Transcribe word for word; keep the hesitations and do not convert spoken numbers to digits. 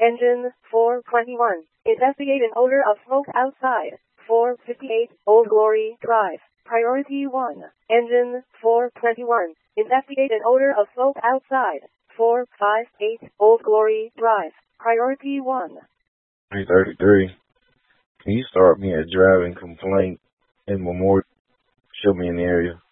Engine four twenty-one. Investigate an odor of smoke outside. four fifty-eight, Old Glory Drive. Priority one. Engine four twenty-one. Investigate an odor of smoke outside. four fifty-eight, Old Glory Drive. Priority one. three thirty-three. Can you start me a driving complaint in Memorial? Show me an area.